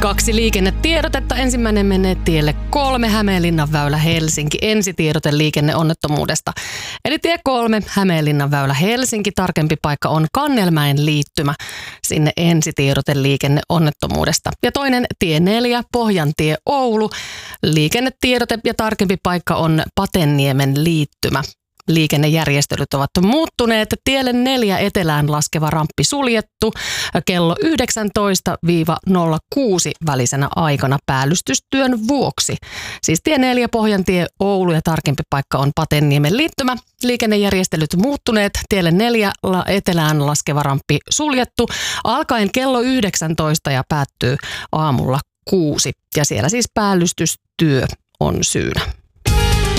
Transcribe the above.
2 liikennetiedotetta. Ensimmäinen menee tielle 3 Hämeenlinnan väylä Helsinki. Ensitiedote liikenneonnettomuudesta. Eli tie 3 Hämeenlinnan väylä Helsinki. Tarkempi paikka on Kannelmäen liittymä. Sinne ensitiedote liikenneonnettomuudesta. Ja toinen tie 4 Pohjantie Oulu. Liikennetiedote ja tarkempi paikka on Patenniemen liittymä. Liikennejärjestelyt ovat muuttuneet. Tielle 4 etelään laskeva ramppi suljettu kello 19-06 välisenä aikana päällystystyön vuoksi. Siis tie 4 Pohjantie Oulu ja tarkempi paikka on Patenniemen liittymä. Liikennejärjestelyt muuttuneet. Tielle 4 etelään laskeva ramppi suljettu alkaen kello 19 ja päättyy aamulla 6. Ja siellä siis päällystystyö on syynä.